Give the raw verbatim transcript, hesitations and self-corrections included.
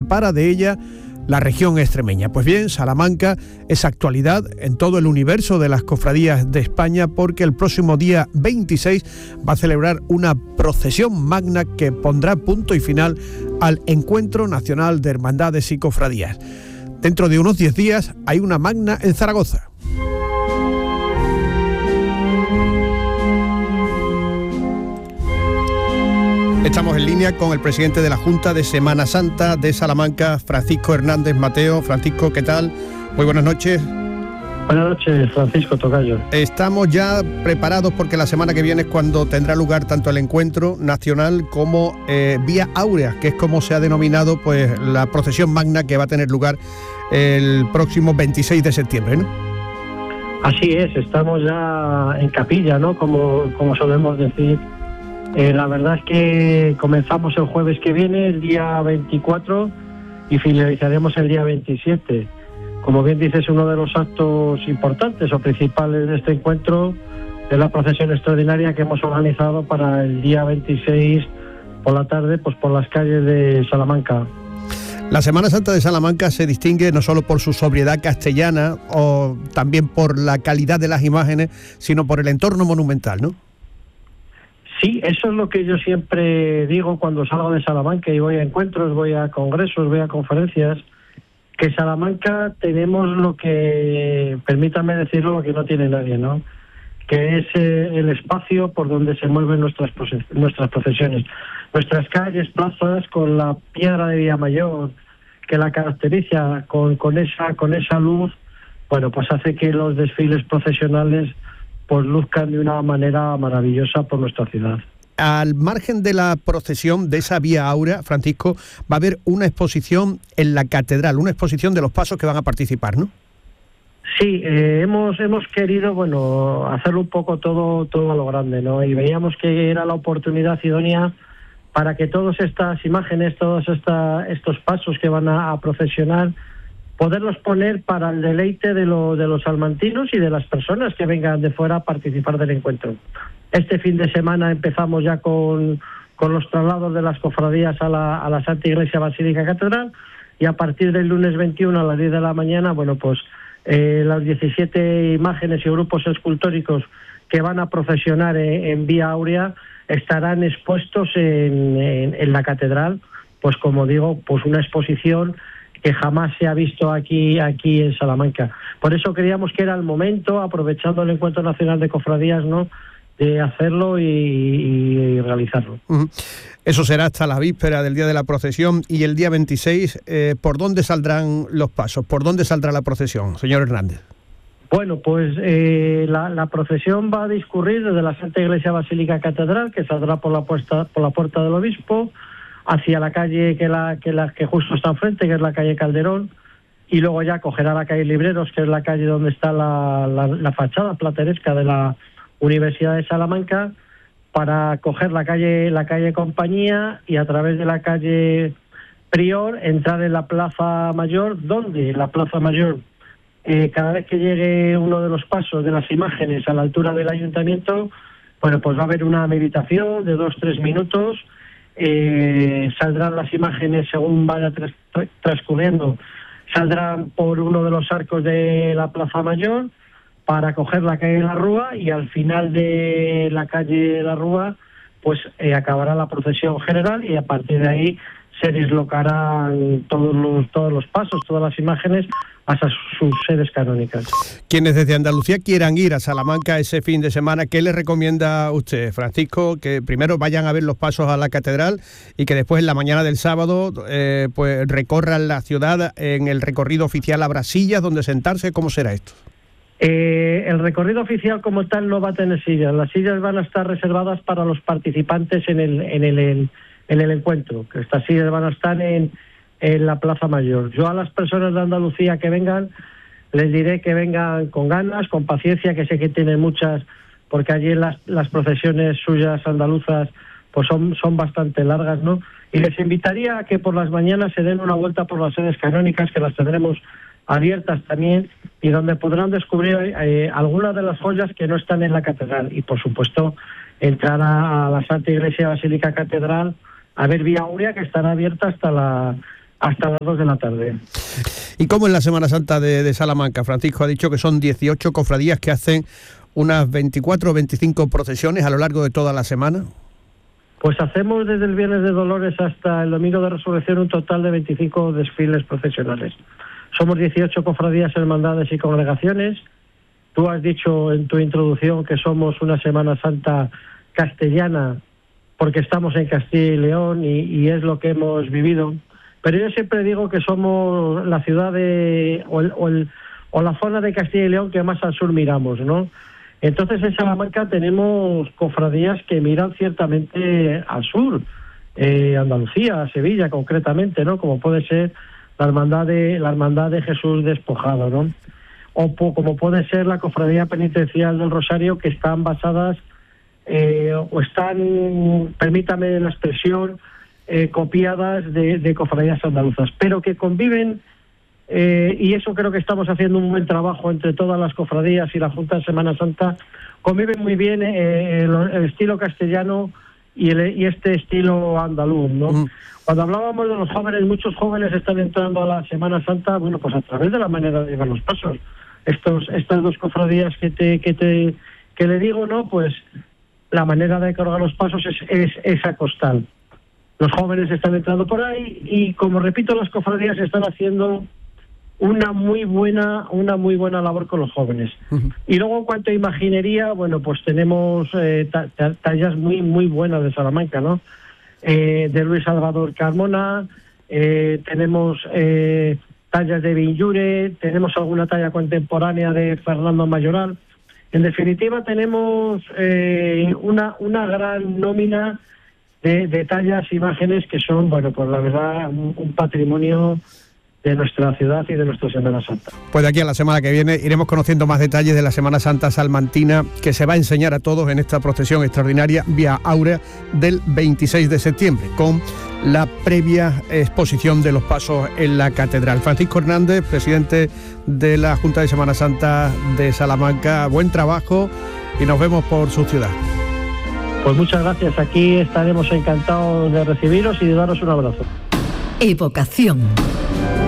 separa de ella la región extremeña. Pues bien, Salamanca es actualidad en todo el universo de las cofradías de España, porque el próximo día veintiséis va a celebrar una procesión magna que pondrá punto y final al Encuentro Nacional de Hermandades y Cofradías. Dentro de unos diez días hay una magna en Zaragoza. Estamos en línea con el presidente de la Junta de Semana Santa de Salamanca, Francisco Hernández Mateo. Francisco, ¿qué tal? Muy buenas noches. Buenas noches, Francisco Tocayo. Estamos ya preparados porque la semana que viene es cuando tendrá lugar tanto el encuentro nacional como eh, Vía Áurea, que es como se ha denominado pues la procesión magna que va a tener lugar el próximo veintiséis de septiembre, ¿no? Así es, estamos ya en capilla, ¿no? Como, como solemos decir. Eh, la verdad es que comenzamos el jueves que viene, el día veinticuatro, y finalizaremos el día veintisiete. Como bien dices, uno de los actos importantes o principales de este encuentro es la procesión extraordinaria que hemos organizado para el día veintiséis por la tarde, pues por las calles de Salamanca. La Semana Santa de Salamanca se distingue no solo por su sobriedad castellana o también por la calidad de las imágenes, sino por el entorno monumental, ¿no? Sí, eso es lo que yo siempre digo cuando salgo de Salamanca y voy a encuentros, voy a congresos, voy a conferencias, que Salamanca tenemos lo que, permítame decirlo, lo que no tiene nadie, ¿no? Que es eh, el espacio por donde se mueven nuestras nuestras procesiones. Nuestras calles, plazas, con la piedra de Villamayor, que la caracteriza con, con, esa, con esa luz, bueno, pues hace que los desfiles procesionales pues luzcan de una manera maravillosa por nuestra ciudad. Al margen de la procesión de esa Vía Áurea, Francisco, va a haber una exposición en la catedral, una exposición de los pasos que van a participar, ¿no? Sí, eh, hemos hemos querido, bueno, hacerlo un poco todo todo a lo grande, ¿no? Y veíamos que era la oportunidad idónea para que todas estas imágenes, todos esta, estos pasos que van a, a procesionar, poderlos poner para el deleite de, lo, de los salmantinos y de las personas que vengan de fuera a participar del encuentro. Este fin de semana empezamos ya con, con los traslados de las cofradías a la, a la Santa Iglesia Basílica Catedral, y a partir del lunes veintiuno a las diez de la mañana, bueno, pues eh, las diecisiete imágenes y grupos escultóricos que van a procesionar en, en Vía Áurea estarán expuestos en, en, en la catedral, pues como digo, pues una exposición que jamás se ha visto aquí aquí en Salamanca. Por eso creíamos que era el momento, aprovechando el Encuentro Nacional de Cofradías, ¿no?, de hacerlo y, y realizarlo. Uh-huh. Eso será hasta la víspera del día de la procesión. Y el día veintiséis, eh, ¿por dónde saldrán los pasos? ¿Por dónde saldrá la procesión, señor Hernández? Bueno, pues eh, la, la procesión va a discurrir desde la Santa Iglesia Basílica Catedral, que saldrá por la puerta, por la puerta del Obispo, hacia la calle que la que la que justo está enfrente, que es la calle Calderón, y luego ya cogerá la calle Libreros, que es la calle donde está la, la, la fachada plateresca de la Universidad de Salamanca, para coger la calle la calle Compañía y a través de la calle Prior entrar en la Plaza Mayor, donde la Plaza Mayor, eh, cada vez que llegue uno de los pasos de las imágenes a la altura del ayuntamiento, bueno, pues va a haber una meditación de dos tres minutos. Eh, saldrán las imágenes según vaya tras, tras, transcurriendo, saldrán por uno de los arcos de la Plaza Mayor para coger la calle de la Rúa, y al final de la calle de la Rúa pues eh, acabará la procesión general, y a partir de ahí se dislocarán todos los todos los pasos, todas las imágenes hasta sus sedes canónicas. Quienes desde Andalucía quieran ir a Salamanca ese fin de semana, ¿qué les recomienda usted, Francisco? Que primero vayan a ver los pasos a la catedral y que después en la mañana del sábado eh, pues recorran la ciudad en el recorrido oficial. ¿Habrá sillas donde sentarse? ¿Cómo será esto? Eh, el recorrido oficial como tal no va a tener sillas. Las sillas van a estar reservadas para los participantes en el en el, en, en el encuentro. Que estas sillas van a estar en, en la Plaza Mayor. Yo a las personas de Andalucía que vengan les diré que vengan con ganas, con paciencia, que sé que tienen muchas, porque allí las las procesiones suyas andaluzas pues son son bastante largas, ¿no? Y les invitaría a que por las mañanas se den una vuelta por las sedes canónicas, que las tendremos abiertas también, y donde podrán descubrir eh, algunas de las joyas que no están en la catedral, y por supuesto entrar a, a la Santa Iglesia Basílica Catedral a ver Vía Áurea, que estará abierta hasta la hasta las dos de la tarde. ¿Y cómo es la Semana Santa de, de Salamanca? Francisco ha dicho que son dieciocho cofradías que hacen unas veinticuatro o veinticinco procesiones a lo largo de toda la semana. Pues hacemos desde el Viernes de Dolores hasta el Domingo de Resurrección un total de veinticinco desfiles procesionales. Somos dieciocho cofradías, hermandades y congregaciones. Tú has dicho en tu introducción que somos una Semana Santa castellana porque estamos en Castilla y León y, y es lo que hemos vivido. Pero yo siempre digo que somos la ciudad de o, el, o, el, o la zona de Castilla y León que más al sur miramos, ¿no? Entonces en Salamanca tenemos cofradías que miran ciertamente al sur, eh, Andalucía, Sevilla concretamente, ¿no? Como puede ser la hermandad de la hermandad de Jesús Despojado, ¿no? O po, como puede ser la cofradía penitencial del Rosario, que están basadas eh, o están, permítame la expresión, Eh, copiadas de, de cofradías andaluzas, pero que conviven, eh, y eso creo que estamos haciendo un buen trabajo entre todas las cofradías y la Junta de Semana Santa, conviven muy bien eh, el, el estilo castellano y, el, y este estilo andaluz, ¿no? Mm. Cuando hablábamos de los jóvenes, muchos jóvenes están entrando a la Semana Santa, bueno, pues a través de la manera de llevar los pasos. Estos, estas dos cofradías que te, que te, que le digo, ¿no? Pues la manera de cargar los pasos es, es esa costal. Los jóvenes están entrando por ahí y, como repito, las cofradías están haciendo una muy buena una muy buena labor con los jóvenes. Uh-huh. Y luego, en cuanto a imaginería, bueno, pues tenemos eh, ta- ta- tallas muy muy buenas de Salamanca, ¿no? Eh, de Luis Salvador Carmona, eh, tenemos eh, tallas de Vinyure, tenemos alguna talla contemporánea de Fernando Mayoral. En definitiva, tenemos eh, una una gran nómina De, de tallas, imágenes que son, bueno, pues la verdad, un, un patrimonio de nuestra ciudad y de nuestra Semana Santa. Pues de aquí a la semana que viene iremos conociendo más detalles de la Semana Santa salmantina, que se va a enseñar a todos en esta procesión extraordinaria Vía Áurea del veintiséis de septiembre, con la previa exposición de los pasos en la catedral. Francisco Hernández, presidente de la Junta de Semana Santa de Salamanca, buen trabajo y nos vemos por su ciudad. Pues muchas gracias, aquí estaremos encantados de recibiros y de daros un abrazo. Evocación.